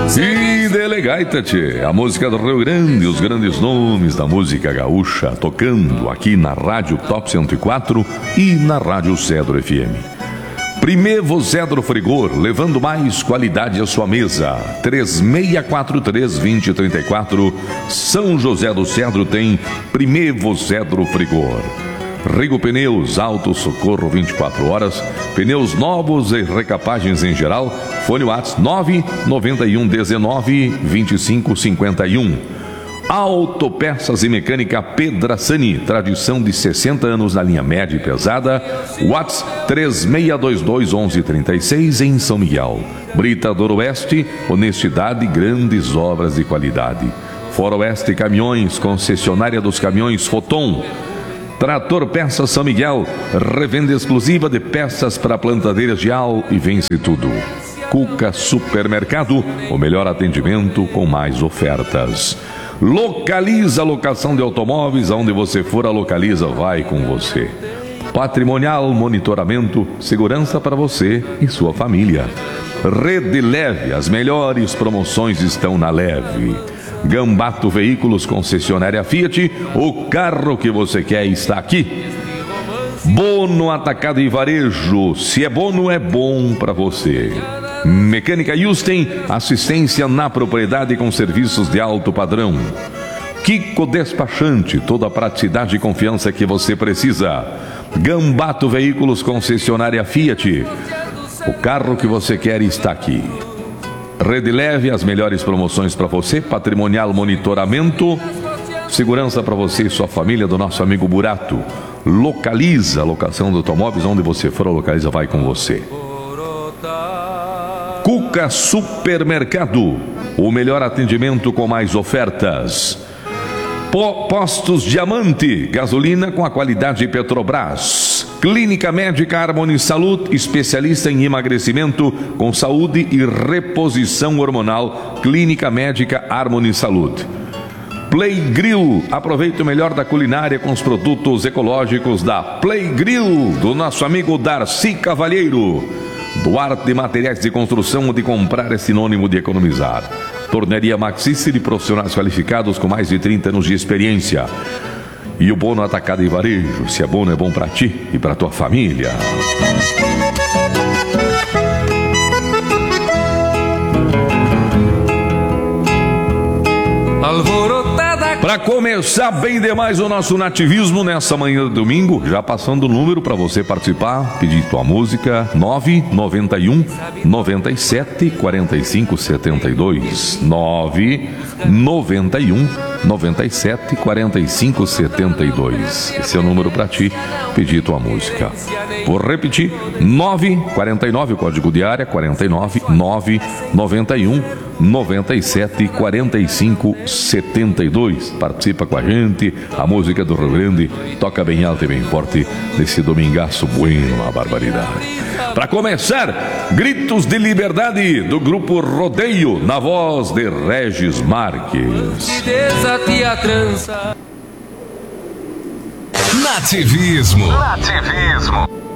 E Delegaita, tchê, a música do Rio Grande, os grandes nomes da música gaúcha, tocando aqui na Rádio Top 104 e na Rádio Cedro FM. Primevo Cedro Frigor, levando mais qualidade à sua mesa. 3643-2034, São José do Cedro tem Primevo Cedro Frigor. Rigo Pneus, Auto Socorro 24 horas, pneus novos e recapagens em geral. Fone WhatsApp 991192551. Autopeças e Mecânica Pedrassani, tradição de 60 anos na linha média e pesada. WhatsApp 36221136 em São Miguel. Britador Oeste, honestidade e grandes obras de qualidade. Fora Oeste Caminhões, concessionária dos caminhões Foton. Trator Peças São Miguel, revenda exclusiva de peças para plantadeiras de AL e Vence Tudo. Cuca Supermercado, o melhor atendimento com mais ofertas. Localiza a locação de automóveis, aonde você for, a Localiza vai com você. Patrimonial, monitoramento, segurança para você e sua família. Rede Leve, as melhores promoções estão na Leve. Gambato Veículos, concessionária Fiat, o carro que você quer está aqui. Bono Atacado e Varejo, se é Bono é bom para você. Mecânica Yusten, assistência na propriedade com serviços de alto padrão. Kiko Despachante, toda a praticidade e confiança que você precisa. Gambato Veículos, concessionária Fiat, o carro que você quer está aqui. Rede Leve, as melhores promoções para você. Patrimonial, monitoramento, segurança para você e sua família, do nosso amigo Burato. Localiza, locação de automóveis, onde você for, a Localiza vai com você. Cuca Supermercado, o melhor atendimento com mais ofertas. Postos Diamante, gasolina com a qualidade Petrobras. Clínica Médica Harmony Saúde, especialista em emagrecimento com saúde e reposição hormonal. Clínica Médica Harmony Saúde. Play Grill, aproveite o melhor da culinária com os produtos ecológicos da Play Grill, do nosso amigo Darcy Cavalheiro. Duarte Materiais de Construção, onde comprar é sinônimo de economizar. Torneria Maxice, de profissionais qualificados com mais de 30 anos de experiência. E o Bono Atacado e Varejo, se é Bono é bom para ti e para tua família. Para começar bem demais o nosso nativismo nessa manhã de domingo, já passando o número para você participar, pedir tua música, 991 97 45 72, 991 97 45 72. Esse é o número para ti pedir tua música. Vou repetir, 949, o código de área 49 991 97 45 72. Participa com a gente, a música do Rio Grande toca bem alto e bem forte nesse domingaço bueno, uma barbaridade. Para começar, Gritos de Liberdade do grupo Rodeio, na voz de Regis Marques. Nativismo.